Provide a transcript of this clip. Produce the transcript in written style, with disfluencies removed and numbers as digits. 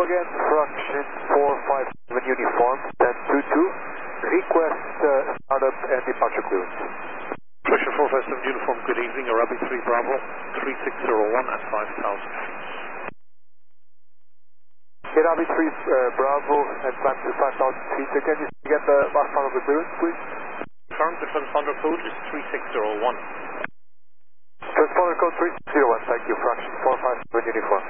again, fraction 457 uniform, 1022. Request startup and departure clearance. Fraction 457 uniform, good evening, Arabic 3 Bravo, 3601 at 5,000 feet. Arabic 3 Bravo and climb to 5,000 feet. Can you get the last part of the clearance, please? Confirm the transponder code is 3601. Transponder code 3601, thank you, fraction 457 uniform.